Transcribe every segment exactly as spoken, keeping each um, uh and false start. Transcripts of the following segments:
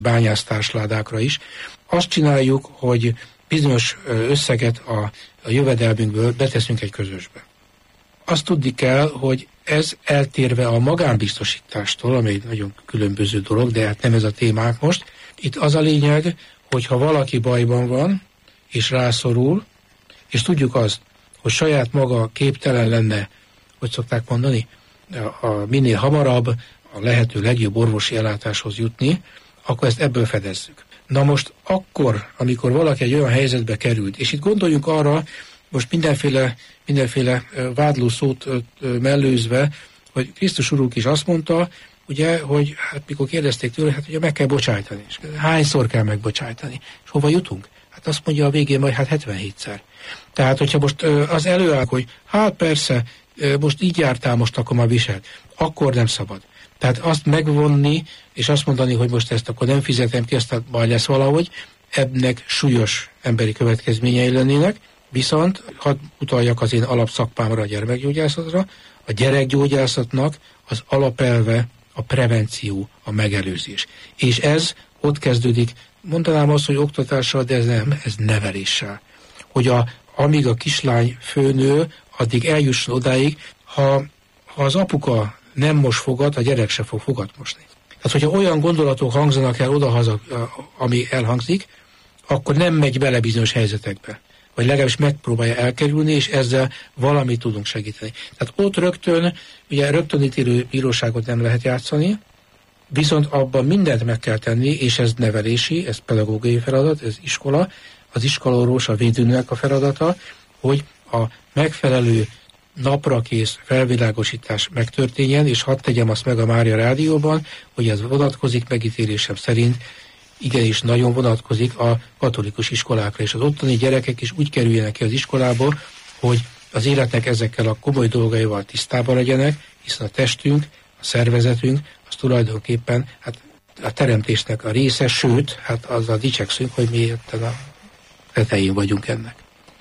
bányásztársládákra is. Azt csináljuk, hogy bizonyos összeget a, a jövedelmünkből beteszünk egy közösbe. Azt tudni kell, hogy ez eltérve a magánbiztosítástól, ami egy nagyon különböző dolog, de hát nem ez a témánk most. Itt az a lényeg, hogy ha valaki bajban van, és rászorul, és tudjuk azt, hogy saját maga képtelen lenne, hogy szokták mondani, a, a minél hamarabb a lehető legjobb orvosi ellátáshoz jutni, akkor ezt ebből fedezzük. Na most akkor, amikor valaki egy olyan helyzetbe került, és itt gondoljunk arra, most mindenféle, mindenféle vádló szót mellőzve, hogy Krisztus Urunk is azt mondta, ugye, hogy hát mikor kérdezték tőle, hát ugye meg kell bocsájtani. És hányszor kell megbocsájtani? És hova jutunk? Hát azt mondja a végén majd hát hetvenhétszer. Tehát, hogyha most az előáll, hogy hát persze, most így jártál, most akkor már viselt, akkor nem szabad. Tehát azt megvonni, és azt mondani, hogy most ezt akkor nem fizetem ki, ezt majd lesz valahogy, ennek súlyos emberi következményei lennének, viszont hadd utaljak az én alapszakmámra, a gyermekgyógyászatra, a gyerekgyógyászatnak az alapelve a prevenció, a megelőzés. És ez ott kezdődik, mondanám azt, hogy oktatással, de ez nem, ez neveléssel. Hogy a, amíg a kislány főnő, addig eljusson odáig, ha, ha az apuka nem mos fogat, a gyerek se fog fogat mosni. Tehát, hogyha olyan gondolatok hangzanak el odahaza, ami elhangzik, akkor nem megy bele bizonyos helyzetekbe. Vagy legalábbis megpróbálja elkerülni, és ezzel valamit tudunk segíteni. Tehát ott rögtön, ugye rögtönítélő bíróságot nem lehet játszani, viszont abban mindent meg kell tenni, és ez nevelési, ez pedagógiai feladat, ez iskola, az iskolaorvos, a védőnőnek a feladata, hogy a megfelelő naprakész felvilágosítás megtörténjen, és hadd tegyem azt meg a Mária Rádióban, hogy ez vonatkozik megítélésem szerint, igenis nagyon vonatkozik a katolikus iskolákra, és az ottani gyerekek is úgy kerüljenek ki az iskolába, hogy az életnek ezekkel a komoly dolgaival tisztában legyenek, hiszen a testünk, a szervezetünk, az tulajdonképpen hát a teremtésnek a része, sőt, hát azzal dicsekszünk, hogy mi a tetején vagyunk ennek.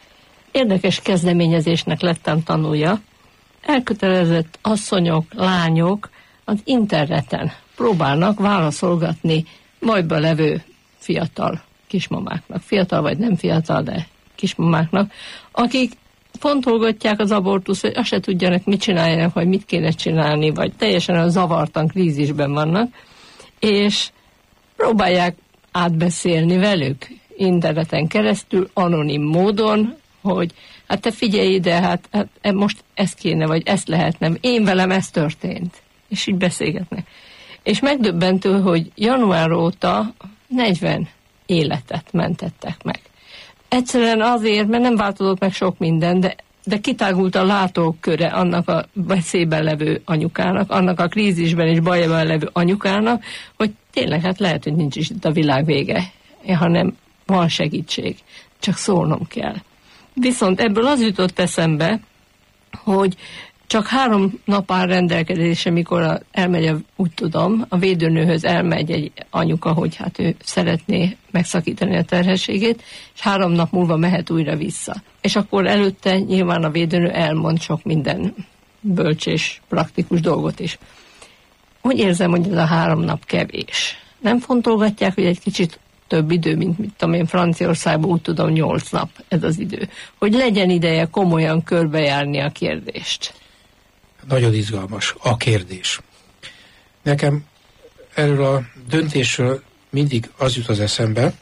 Érdekes kezdeményezésnek lettem tanulja. Elkötelezett asszonyok, lányok az interneten próbálnak válaszolgatni bajba levő fiatal kismamáknak. Fiatal vagy nem fiatal, de kismamáknak, akik fontolgatják az abortuszt, hogy azt se tudjanak, mit csináljanak, vagy mit kéne csinálni, vagy teljesen a zavartan krízisben vannak, és próbálják átbeszélni velük interneten keresztül, anonim módon, hogy hát te figyelj ide, hát, hát most ezt kéne, vagy ezt lehetne, én velem ez történt. És így beszélgetnek. És megdöbbentő, hogy január óta negyven életet mentettek meg. Egyszerűen azért, mert nem változott meg sok minden, de, de kitágult a látóköre annak a veszélyben levő anyukának, annak a krízisben és bajban levő anyukának, hogy tényleg hát lehet, hogy nincs is itt a világ vége, hanem van segítség, csak szólnom kell. Viszont ebből az jutott eszembe, hogy csak három nap áll rendelkezésre, mikor a, elmegy, a, úgy tudom, a védőnőhöz elmegy egy anyuka, hogy hát ő szeretné megszakítani a terhességét, és három nap múlva mehet újra vissza. És akkor előtte nyilván a védőnő elmond sok minden bölcs és praktikus dolgot is. Úgy érzem, hogy ez a három nap kevés. Nem fontolgatják, hogy egy kicsit több idő, mint mit tudom én, Franciaországban, úgy tudom, nyolc nap ez az idő. Hogy legyen ideje komolyan körbejárni a kérdést. Nagyon izgalmas a kérdés. Nekem erről a döntésről mindig az jut az eszembe,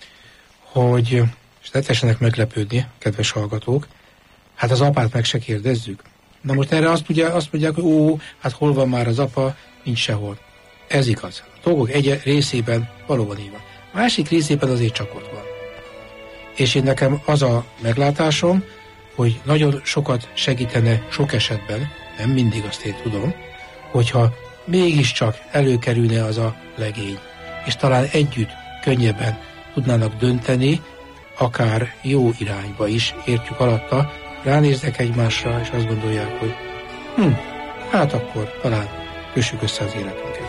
hogy, és ne tessenek meglepődni, kedves hallgatók, hát az apát meg se kérdezzük. Na most erre azt, ugye, azt mondják, hogy ó, hát hol van már az apa, nincs sehol. Ez igaz. A dolgok egy részében valóban így van. A másik részében azért csak ott van. És én nekem az a meglátásom, hogy nagyon sokat segítene sok esetben, nem mindig, azt én tudom, hogyha mégiscsak előkerülne az a legény, és talán együtt könnyebben tudnának dönteni, akár jó irányba is, értjük alatta, ránéznek egymásra, és azt gondolják, hogy hm, hát akkor talán kössük össze az életünket.